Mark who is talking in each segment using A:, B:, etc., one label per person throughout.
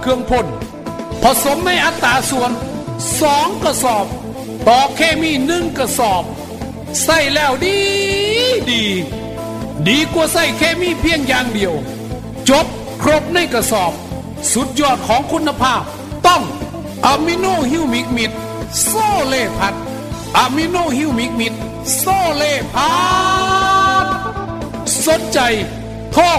A: เครื่องพ่นผสมในอัตราส่วน2กระสอบต่อเคมี1กระสอบใส่แล้วดีกว่าใส่เคมีเพียงอย่างเดียวจบครบในกระสอบสุดยอดของคุณภาพต้องอะมิโนฮิวมิกมิดโซเลพัดอะมิโนฮิวมิกมิดโซเลพัดสนใจโทร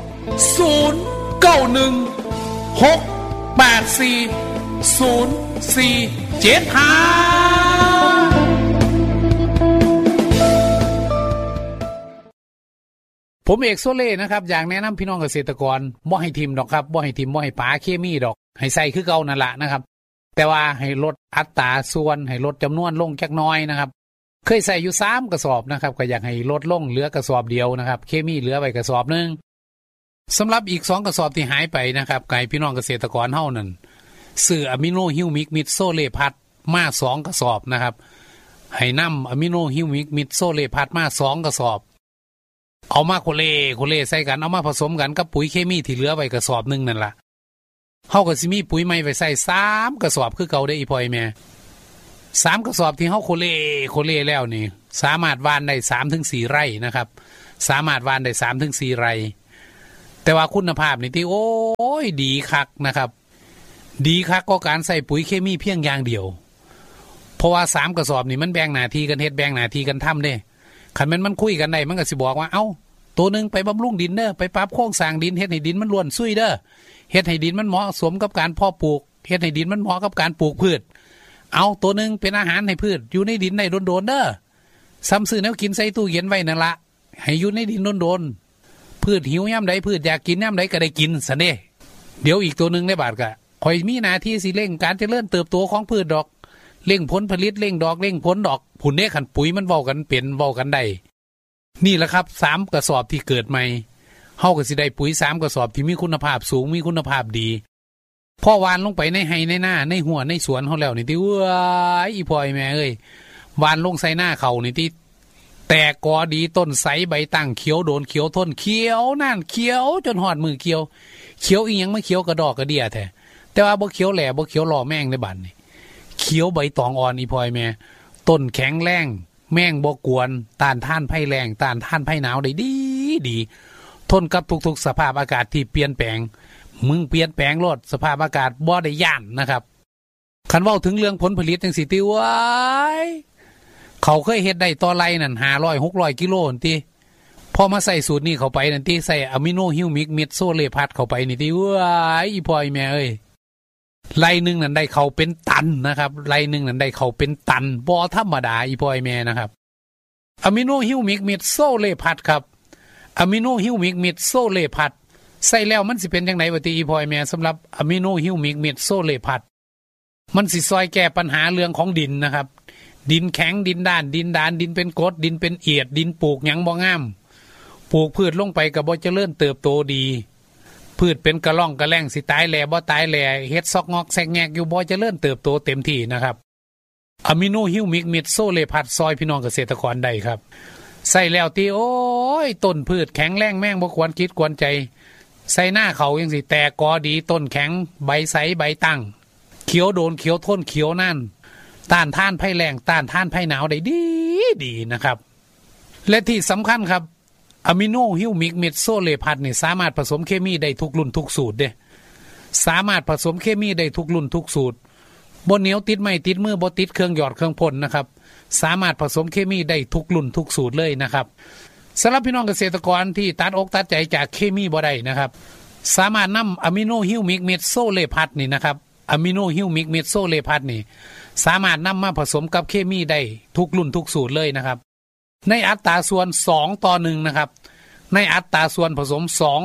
A: ผมเอกโซเล่นะครับอยากแนะนำพี่น้องเกษตรกรบ่ให้ทิมดอกครับบ่ให้ทิมบ่ให้ปาเคมีดอกให้ใส่คือเก่านั่นละนะครับแต่ว่าให้ลดอัตราส่วนให้ลดจำนวนลงจักน้อยนะครับเคยใส่อยู่3กระสอบนะครับก็อยากให้ลดลงเหลือกระสอบเดียวนะครับเคมีเหลือไว้กระสอบนึงสำหรับอีก2กระสอบที่หายไปนะครับไก่พี่น้องเกษตรกรเฮานั่นซื้ออะมิโนฮิวมิกมิดโซเลพัดมา2กระสอบนะครับให้นำอะมิโนฮิวมิกมิดโซเลพัดมา2กระสอบเอามาโคเลใส่กันเอามาผสมกันกับปุ๋ยเคมีที่เหลือไว้กระสอบนึงนั่นล่ะเฮาก็สิมีปุ๋ยใหม่ไว้ใส่3กระสอบคือเก่าได้อีพ่อยแม่3กระสอบที่เฮาโคเลแล้วนี่สามารถหว่านได้3ถึง4ไร่นะครับสามารถหว่านได้3ถึง4ไร่แต่ว่าคุณภาพนี่ที่โอ้ยดีคักนะครับดีคักก็การใส่ปุ๋ยเคมีเพียงอย่างเดียวเพราะว่า3กระสอบนี่มันแบ่งหน้าที่กันเฮ็ดแบ่งหน้าที่กันทำเด้คันมันคุยกันได้มันก็สิบอกว่าเอ้าตัวนึงไปบำรุงดินเด้อไปปรับโครงสร้างดินเฮ็ดให้ดินมันล้วนซุยเด้อเฮ็ดให้ดินมันเหมาะสมกับการเพาะปลูกเฮ็ดให้ดินมันเหมาะกับการปลูกพืชเอาตัวนึงเป็นอาหารให้พืชอยู่ในดินได้โดนๆเด้อซ้ำซื้อแนวกินใส่ตู้เย็นไว้นั่นละให้อยู่ในดินโดนๆพืชหิวยามใดพืชอยากกินยามใดก็ได้กินซะเด้เดี๋ยวอีกตัวนึงได้บาดก็ข่อยมีหน้าที่สิเร่งการเจริญเติบโตของพืชดอกเร่งผลผลิตเร่งดอกเร่งผลดอกผุนเด้ขันปุ๋ยมันเว้ากันเป็นเว้ากันได้นี่แหละครับ3กระสอบที่เกิดใหม่เฮาก็สิได้ปุ๋ย3กระสอบที่มีคุณภาพสูงมีคุณภาพดีพอหว่านลงไปในไร่ในนาในหัวในสวนเฮาแล้วนี่ติเอ้ยอีพ่อยแม่เอ้ยหว่านลงใส่หน้าเขานี่ติแตกกอดีต้นใสใบตั้งเขียวโดนเขียวทนเขียวนั่นเขียวจนหอดมือเขียวอีหยังมาเขียวกระดอกกระเดี่ยแท้แต่ว่าบ่เขียวแหล่บ่เขียวหล่อแม่งในบัดนี่เขียวใบตองอ่อนอีพ่อยแม่ต้นแข็งแรงแม่งบ่กวนต้านทานภัยแรงต้านทานภัยหนาวได้ดีทนกับทุกๆสภาพอากาศที่เปลี่ยนแปลงมึงเปลี่ยนแปลงโลดสภาพอากาศบ่ได้ย่านนะครับคันเว้าถึงเรื่องผลผลิตจังซี่ติเว้ยเขาเคยเฮ็ดได้ต่อไร่นั่น500-600กิโลนั่นติพอมาใส่สูตรนี้เข้าไปนั่นติใส่อะมิโนฮิวมิกมิดโซเลพัดเข้าไปนี่ติเว้ยอีพ่อยแม่เอ้ยไร่นึงนั่นได้เข้าเป็นตันนะครับไร่นึงนั่นได้เข้าเป็นตันบ่ธรรมดาอีพ่อยแม่นะครับอะมิโนฮิวมิกมิดโซเลพัดครับอะมิโนฮิวมิกมิดโซเลพัดใส่แล้วมันสิเป็นจังได๋บ่ติอีพ่อยแม่สำหรับอะมิโนฮิวมิกมิดโซเลพัดมันสิซอยแก้ปัญหาเรื่องของดินนะครับดินแข็งดินด้านดินเป็นกรดดินเป็นเอียดดินปลูกหยังบ่งามปลูกพืชลงไปก็บ่เจริญเติบโตดีพืชเป็นกระล่องกระแล่งสิตายแหล่บ่ตายแหล่เฮ็ดซอกงอกแซกแงกอยู่บ่เจริญเติบโตเต็มที่นะครับอะมิโนฮิวมิกมิดโซเลพัดซอยพี่น้องเกษตรกรได้ครับใส่แล้วติโอ้ยต้นพืชแข็งแรงแม่งบ่ควรคิดควรใจใส่หน้าเขาจังสิแตกกอดีต้นแข็งใบใสใบตั้งเขียวโดนเขียวทนเขียวนั่นต้านทานภัยแรงต้านทานภัยหนาวได้ดีนะครับและที่สำคัญครับอะมิโนฮิวมิกมิดโซเลพัดนี่สามารถผสมเคมีได้ทุกรุ่นทุกสูตรเด้สามารถผสมเคมีได้ทุกรุ่นทุกสูตรบ่เหนียวติดไม้ติดมือบ่ติดเครื่องหยอดเครื่องพ่นนะครับสามารถผสมเคมีได้ทุกรุ่นทุกสูตรเลยนะครับสำหรับพี่น้องเกษตรกรที่ตัดอกตัดใจจากเคมีบ่ได้นะครับสามารถนำอะมิโนฮิวมิกมิดโซเลพัดนี่นะครับอะมิโนฮิวมิกมิดโซเลพัดนี่สามารถนำมาผสมกับเคมีได้ทุกรุ่นทุกสูตรเลยนะครับในอัตราส่วน2:1นะครับในอัตราส่วนผสม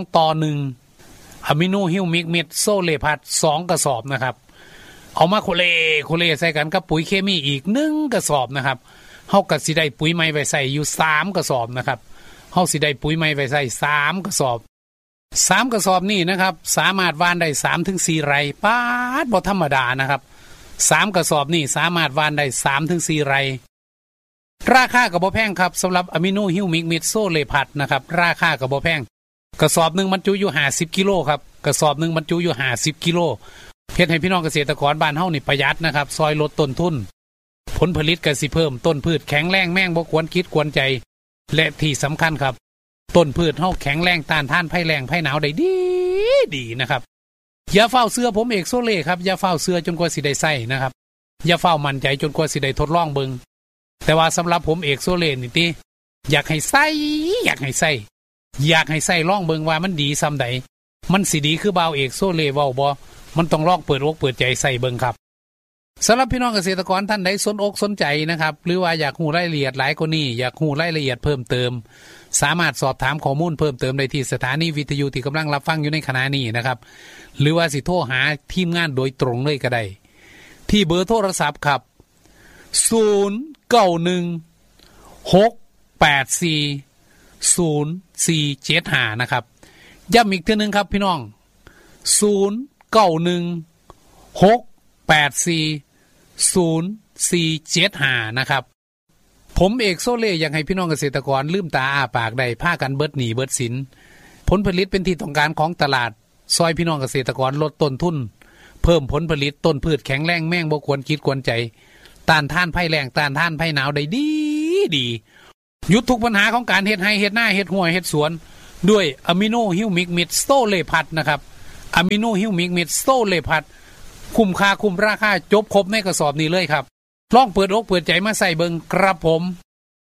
A: 2:1อะมิโนฮิวมิกมิดโซเลพัด2กระสอบนะครับเอามาโคเลใส่กันกับปุ๋ยเคมีอีก1กระสอบนะครับเฮาก็สิได้ปุ๋ยใหม่ไว้ใส่อยู่3กระสอบนะครับเฮาสิได้ปุ๋ยใหม่ไว้ใส่3กระสอบ3กระสอบนี่นะครับสามารถหว่านได้3ถึง4ไร่ป๊าดบ่ธรรมดานะครับ3กระสอบนี่สามารถหว่านได้3ถึง4ไร่ราคาก็บ่แพงครับสำหรับอะมิโนฮิวมิกมิดโซเลพัดนะครับราคาก็บ่แพงกระสอบนึงบรรจุอยู่50กิโลครับกระสอบนึงบรรจุอยู่50กิโลเฮ็ดให้พี่น้องเกษตรกรบ้านเฮานี่ประหยัดนะครับซอยลดต้นทุนผลผลิตก็สิเพิ่มต้นพืชแข็งแรงแม่งบ่ควรคิดกวนใจและที่สำคัญครับต้นพืชเฮาแข็งแรงต้านทานภัยแล้งภัยหนาวได้ดีนะครับอย่าเฝ้าเสื้อผมเอกโซเล่ครับอย่าเฝ้าเสื้อจนกว่าสิได้ใช้นะครับอย่าเฝ้ามั่นใจจนกว่าสิได้ทดลองเบิ่งแต่ว่าสำหรับผมเอกโซเล่นี่ติอยากให้ใส่ลองเบิ่งว่ามันดีซำใดมันสิดีคือบ่าวเอกโซเล่เว้าบ่มันต้องลองเปิดอกเปิดใจใส่เบิ่งครับสำหรับพี่น้องเกษตรกรท่านใดสนอกสนใจนะครับหรือว่าอยากรู้รายละเอียดหลายกว่านี้อยากรู้รายละเอียดเพิ่มเติมสามารถสอบถามข้อมูลเพิ่มเติมได้ที่สถานีวิทยุที่กำลังรับฟังอยู่ในขณะนี้นะครับหรือว่าสิโทรหาทีมงานโดยตรงเลยก็ได้ที่เบอร์โทรศัพท์ครับ0916840475นะครับย้ำอีกทีนึงครับพี่น้อง0916840475นะครับผมเอกโซเล่อยากให้พี่น้องเกษตรกรลืมตาอ้าปากได้พากันเบิดหนี้เบิดสินผลผลิตเป็นที่ต้องการของตลาดซอยพี่น้องเกษตรกรลดต้นทุนเพิ่มผลผลิตต้นพืชแข็งแรงแม่งบ่ควรคิดกวนใจต้านทานภัยแล้งต้านทานภัยหนาวได้ดีหยุดทุกปัญหาของการเฮ็ดไร่เฮ็ดนาเฮ็ดห้วยเฮ็ดสวนด้วยอะมิโนฮิวมิกมิดสโตเลพัทนะครับอะมิโนฮิวมิกมิดสโตเลพัทคุ้มค่าคุ้มราคาจบครบในกระสอบนี้เลยครับลองเปิดอกเปิดใจมาใส่เบิ่งครับผม